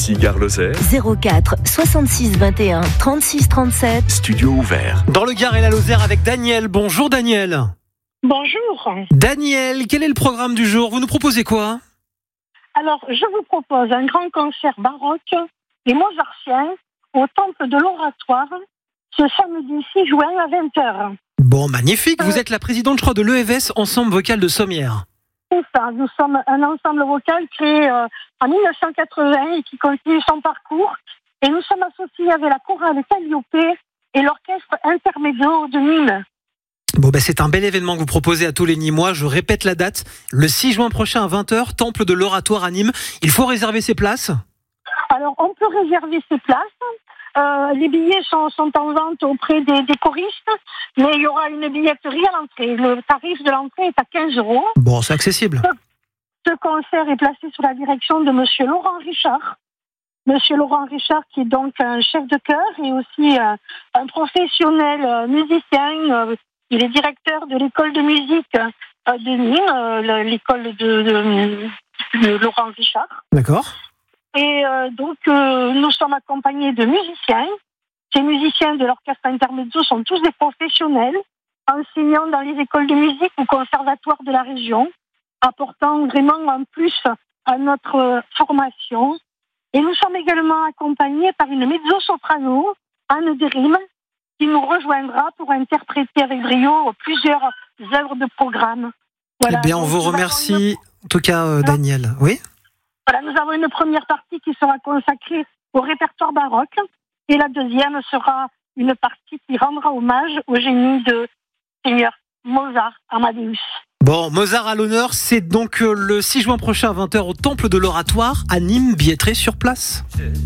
ici Gare Lozère. 04 66 21 36 37. Studio ouvert. Dans le Gard et la Lozère avec Daniel. Bonjour Daniel. Bonjour. Daniel, quel est le programme du jour ? Vous nous proposez quoi ? Alors, je vous propose un grand concert baroque et mozartien au Temple de l'Oratoire ce samedi 6 juin à 20h. Bon, magnifique. Vous êtes la présidente, je crois, de l'EVS Ensemble Vocal de Sommières. C'est ça, nous sommes un ensemble vocal créé en 1980 et qui continue son parcours. Et nous sommes associés avec la chorale Calliope et l'orchestre Intermédio de Nîmes. Bon, c'est un bel événement que vous proposez à tous les Nîmois. Je répète la date, le 6 juin prochain à 20h, Temple de l'Oratoire à Nîmes. Il faut réserver ses places ? Alors, on peut réserver ses places. Les billets sont en vente auprès des choristes, mais il y aura une billetterie à l'entrée. Le tarif de l'entrée est à 15 €. Bon, c'est accessible. Ce concert est placé sous la direction de Monsieur Laurent Richard. Monsieur Laurent Richard, qui est donc un chef de chœur et aussi un professionnel musicien. Il est directeur de l'école de musique de Nîmes, l'école de Laurent Richard. D'accord. Et nous sommes accompagnés de musiciens. Ces musiciens de l'orchestre Intermezzo sont tous des professionnels, enseignant dans les écoles de musique ou conservatoires de la région, apportant vraiment un plus à notre formation. Et nous sommes également accompagnés par une mezzo-soprano, Anne Derim, qui nous rejoindra pour interpréter avec brio plusieurs œuvres de programme. Voilà. Eh bien, on vous remercie, en tout cas, Daniel. Oui ? Voilà, nous avons une première partie qui sera consacrée au répertoire baroque et la deuxième sera une partie qui rendra hommage au génie de Seigneur Mozart Amadeus. Bon, Mozart à l'honneur, c'est donc le 6 juin prochain à 20h au Temple de l'Oratoire à Nîmes, billetterie sur place.